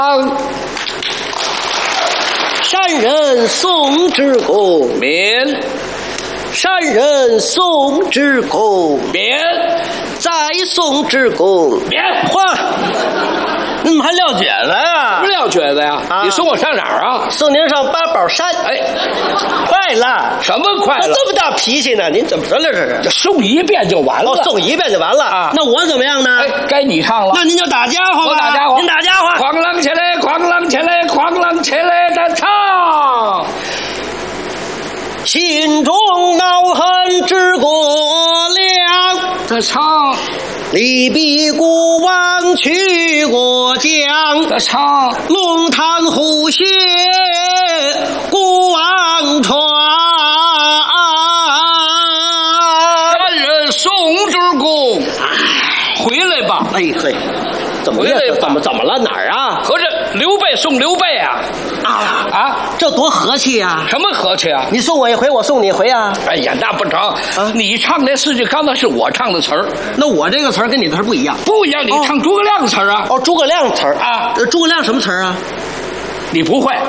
山人宋之公免， 山人宋之公免， 在宋之公免。 嚯，你怎么还撂蹶子呀？ 不撂蹶子呀？你送我上哪儿啊？ 送您上八宝山。 哎， 快了！ 什么快了？ 这么大脾气呢？您怎么着了这是？ 送一遍就完了。 送一遍就完了啊？ 那我怎么样呢？ 哎，该你唱了。 那您就打家伙吧。 我打家伙。 您打家伙。 哐啷起来，哐啷起来，哐啷起来的唱。 心中恼恨之过量， 的唱。 离彼故往去过江， 的唱。 龙潭虎穴古往传。 山人宋之公，回来吧。 哎嘿，怎么怎么了？哪儿啊？ 合着刘备送刘备啊？ 这多和气啊！ 什么和气啊？ 你送我一回，我送你一回啊！ 哎呀，那不成啊！你唱那4句，刚才是我唱的词儿， 那我这个词儿跟你的词儿不一样。 不一样，你唱诸葛亮的词儿啊！ 哦，诸葛亮词儿啊！ 诸葛亮什么词儿啊？ 你不会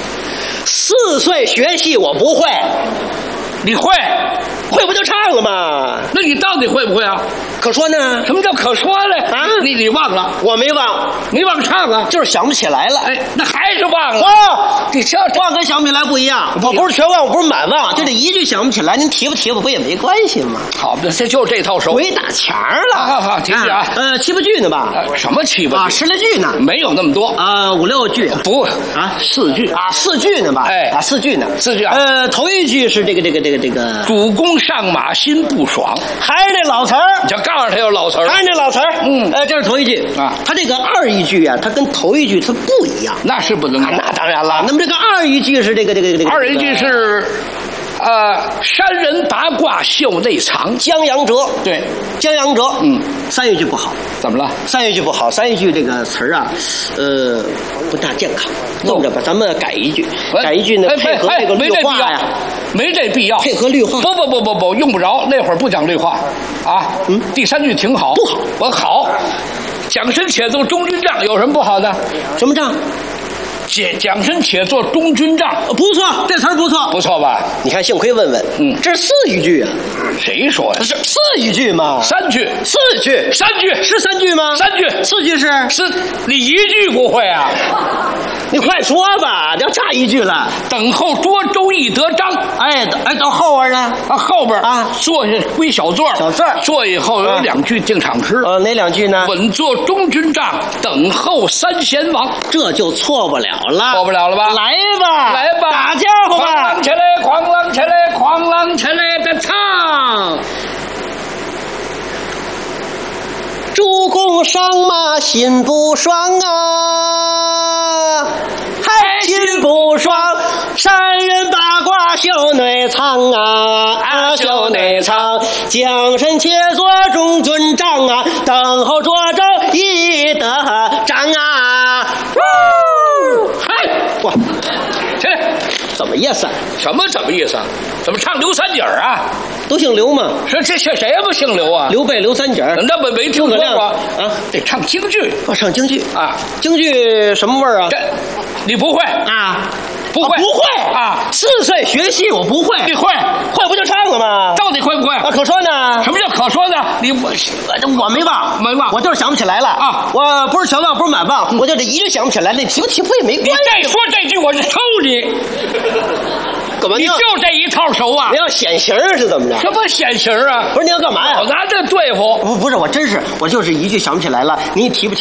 ？4岁学戏我不会， 你会？ 会不就唱了吗？ 那你到底会不会啊？ 可说呢？ 什么叫可说嘞？啊，你忘了？ 我没忘， 没忘唱啊， 就是想不起来了。 哎，那还是忘了。 哦， 你这忘跟想不起来不一样。我不是全忘，我不是满忘，就这一句想不起来，您提不也没关系吗？ 好的，这就是这套手。 鬼打墙了。 好，提提啊。 7、8句呢吧？ 什么7、8句啊？10来句呢？ 没有那么多啊，5、6句不啊，4句啊，4句呢吧？ 哎啊，4句呢 ，4句啊。 头一句是这个主公上马心不爽， 还是那老词儿。 你就告诉他有老词儿， 还是那老词儿。这是头一句啊。 他这个2一句啊，它跟头一句它不一样。 那是不能说。 那当然了。那么这个2一句是这个 2一句是。山人八卦秀内藏， 江洋折。对，江洋折。3一句不好。 怎么了 ？3一句不好，3一句这个词儿啊，不大健康。这么着吧，咱们改一句，改一句呢，配合这个绿化呀， 没这必要。 配合绿化。 不，用不着。那会儿不讲绿化啊。第3句挺好。 不好， 我好。蒋申且作中军帐，有什么不好的？ 什么帐？ 蒋申且作中军帐， 不错，这词儿不错， 不错吧？ 你看，幸亏问问，这是4一句啊。 谁说呀？ 是4一句吗 ？3句 ，4句 ，3句是3句吗 ？3句 ，4句是， 你1句不会啊？ 你快说吧，要差1句了。 等候涿州一得章， 等后边呢？ 后边啊，坐下归小座，坐以后有2句定场诗。 哪2句呢？ 稳坐中军帐，等候3贤王， 这就错不了了。 错不了了吧？ 来吧，打家伙吧！ 哐啷起来，哐啷起来，哐啷起来的唱。 主公上马心不爽啊，还心不爽，山人八卦秀内藏啊，秀内藏，江申且作中军帐啊，等候涿州一得章啊。哇， 起来！ 怎么意思？ 什么怎么意思？怎么唱刘三姐啊？ 都姓刘吗？ 这谁不姓刘啊？ 刘备、刘三姐， 那么没听说过啊？ 得唱京剧。 唱京剧啊？ 京剧什么味儿啊？ 这你不会啊？ 不会啊！4岁学戏我不会， 你会不就唱了吗？ 到底会不会？ 可说呢？ 什么叫可说呢？ 我没忘，我就是想不起来了啊！我不是全忘，不是满忘，我就这一句想不起来，那提不也没关系。 你再说这句，我就抽你！ 干嘛？ 你就这一套手啊？ 你要显形是怎么着？ 什么显形啊？ 不是你要干嘛呀？ 我拿这对付。 不是，我就是一句想不起来了，你提不起。